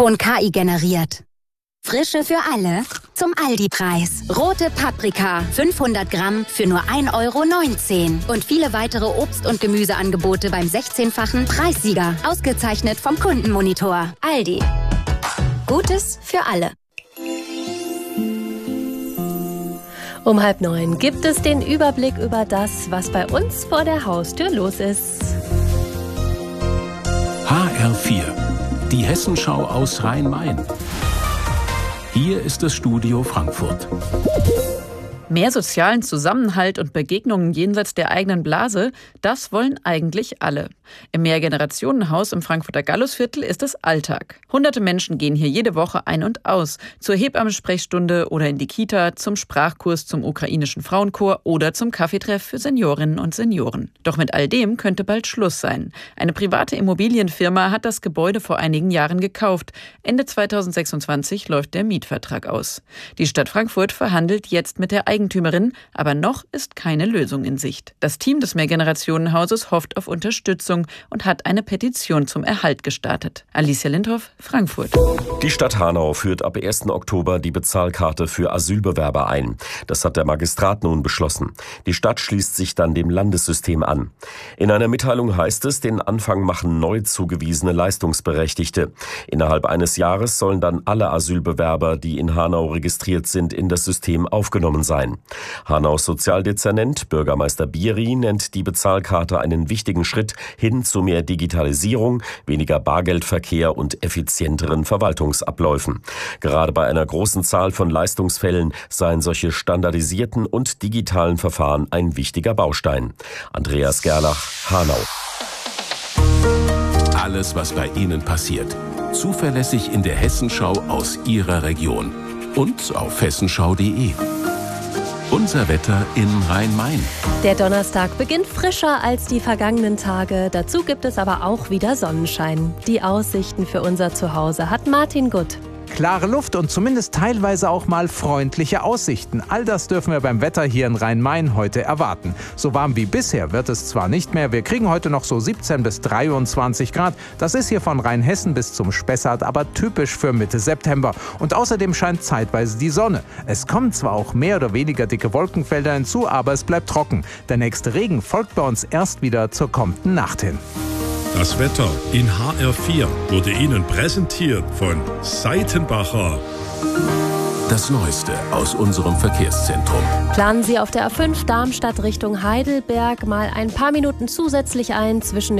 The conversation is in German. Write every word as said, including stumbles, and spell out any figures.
Ton K I generiert. Frische für alle zum Aldi-Preis. Rote Paprika, fünfhundert Gramm für nur ein Euro neunzehn. Und viele weitere Obst- und Gemüseangebote beim sechzehnfachen Preissieger. Ausgezeichnet vom Kundenmonitor. Aldi. Gutes für alle. Um halb neun gibt es den Überblick über das, was bei uns vor der Haustür los ist. H R vier, die Hessenschau aus Rhein-Main. Hier ist das Studio Frankfurt. Mehr sozialen Zusammenhalt und Begegnungen jenseits der eigenen Blase, das wollen eigentlich alle. Im Mehrgenerationenhaus im Frankfurter Gallusviertel ist es Alltag. Hunderte Menschen gehen hier jede Woche ein und aus. Zur Hebammensprechstunde oder in die Kita, zum Sprachkurs zum ukrainischen Frauenchor oder zum Kaffeetreff für Seniorinnen und Senioren. Doch mit all dem könnte bald Schluss sein. Eine private Immobilienfirma hat das Gebäude vor einigen Jahren gekauft. Ende zweitausendsechsundzwanzig läuft der Mietvertrag aus. Die Stadt Frankfurt verhandelt jetzt mit der Eigentümerin, aber noch ist keine Lösung in Sicht. Das Team des Mehrgenerationenhauses hofft auf Unterstützung und hat eine Petition zum Erhalt gestartet. Alicia Lindhoff, Frankfurt. Die Stadt Hanau führt ab ersten Oktober die Bezahlkarte für Asylbewerber ein. Das hat der Magistrat nun beschlossen. Die Stadt schließt sich dann dem Landessystem an. In einer Mitteilung heißt es, den Anfang machen neu zugewiesene Leistungsberechtigte. Innerhalb eines Jahres sollen dann alle Asylbewerber, die in Hanau registriert sind, in das System aufgenommen sein. Hanaus Sozialdezernent Bürgermeister Bieri nennt die Bezahlkarte einen wichtigen Schritt hin zu mehr Digitalisierung, weniger Bargeldverkehr und effizienteren Verwaltungsabläufen. Gerade bei einer großen Zahl von Leistungsfällen seien solche standardisierten und digitalen Verfahren ein wichtiger Baustein. Andreas Gerlach, Hanau. Alles, was bei Ihnen passiert. Zuverlässig in der Hessenschau aus Ihrer Region. Und auf hessenschau punkt de. Unser Wetter in Rhein-Main. Der Donnerstag beginnt frischer als die vergangenen Tage. Dazu gibt es aber auch wieder Sonnenschein. Die Aussichten für unser Zuhause hat Martin Gutt. Klare Luft und zumindest teilweise auch mal freundliche Aussichten. All das dürfen wir beim Wetter hier in Rhein-Main heute erwarten. So warm wie bisher wird es zwar nicht mehr. Wir kriegen heute noch so siebzehn bis dreiundzwanzig Grad. Das ist hier von Rheinhessen bis zum Spessart aber typisch für Mitte September. Und außerdem scheint zeitweise die Sonne. Es kommen zwar auch mehr oder weniger dicke Wolkenfelder hinzu, aber es bleibt trocken. Der nächste Regen folgt bei uns erst wieder zur kommenden Nacht hin. Das Wetter in H R vier wurde Ihnen präsentiert von Seitenbacher. Das Neueste aus unserem Verkehrszentrum. Planen Sie auf der A fünf Darmstadt Richtung Heidelberg mal ein paar Minuten zusätzlich ein zwischen